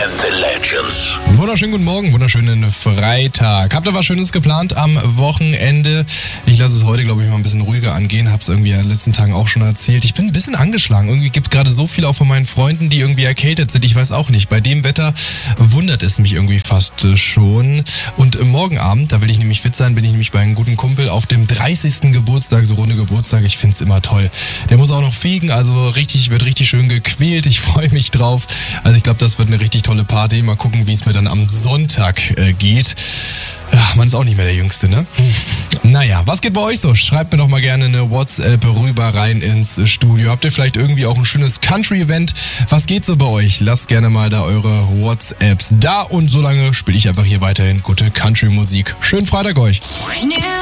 and the Legends. Wunderschönen guten Morgen, wunderschönen Freitag. Habt ihr was Schönes geplant am Wochenende? Ich lasse es heute, glaube ich, mal ein bisschen ruhiger angehen. Hab's irgendwie in den letzten Tagen auch schon erzählt. Ich bin ein bisschen angeschlagen. Irgendwie gibt gerade so viel auch von meinen Freunden, die irgendwie erkältet sind. Ich weiß auch nicht. Bei dem Wetter wundert es mich irgendwie fast schon. Und morgen Abend, da will ich nämlich fit sein, bin ich nämlich bei einem guten Kumpel auf dem 30. Geburtstag, so runde Geburtstag. Ich find's immer toll. Der muss auch noch fegen, also wird richtig schön gequält. Ich freue mich drauf. Also ich glaube, das wird eine richtig tolle Party. Mal gucken, wie es mir dann am Sonntag geht. Ja, man ist auch nicht mehr der Jüngste, ne? Naja, was geht bei euch so? Schreibt mir doch mal gerne eine WhatsApp rüber rein ins Studio. Habt ihr vielleicht irgendwie auch ein schönes Country-Event? Was geht so bei euch? Lasst gerne mal da eure WhatsApps da und solange spiele ich einfach hier weiterhin gute Country-Musik. Schönen Freitag euch!